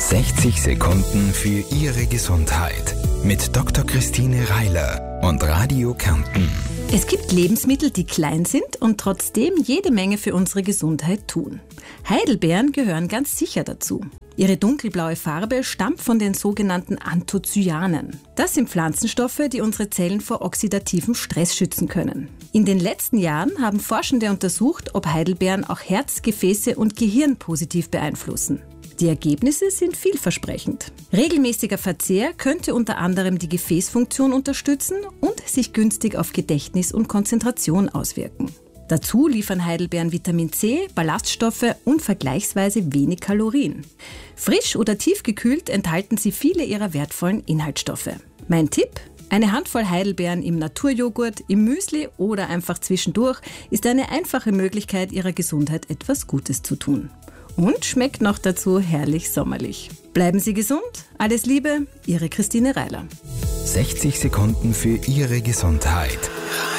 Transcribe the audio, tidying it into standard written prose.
60 Sekunden für Ihre Gesundheit mit Dr. Christine Reiler und Radio Kärnten. Es gibt Lebensmittel, die klein sind und trotzdem jede Menge für unsere Gesundheit tun. Heidelbeeren gehören ganz sicher dazu. Ihre dunkelblaue Farbe stammt von den sogenannten Anthocyanen. Das sind Pflanzenstoffe, die unsere Zellen vor oxidativem Stress schützen können. In den letzten Jahren haben Forschende untersucht, ob Heidelbeeren auch Herz, Gefäße und Gehirn positiv beeinflussen. Die Ergebnisse sind vielversprechend. Regelmäßiger Verzehr könnte unter anderem die Gefäßfunktion unterstützen und sich günstig auf Gedächtnis und Konzentration auswirken. Dazu liefern Heidelbeeren Vitamin C, Ballaststoffe und vergleichsweise wenig Kalorien. Frisch oder tiefgekühlt enthalten sie viele ihrer wertvollen Inhaltsstoffe. Mein Tipp? Eine Handvoll Heidelbeeren im Naturjoghurt, im Müsli oder einfach zwischendurch ist eine einfache Möglichkeit, ihrer Gesundheit etwas Gutes zu tun. Und schmeckt noch dazu herrlich sommerlich. Bleiben Sie gesund, alles Liebe, Ihre Christine Reiler. 60 Sekunden für Ihre Gesundheit.